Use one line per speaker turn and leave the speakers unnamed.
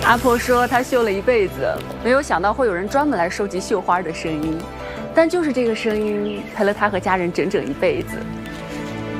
阿婆说她绣了一辈子，没有想到会有人专门来收集绣花的声音，但就是这个声音陪了她和家人整整一辈子。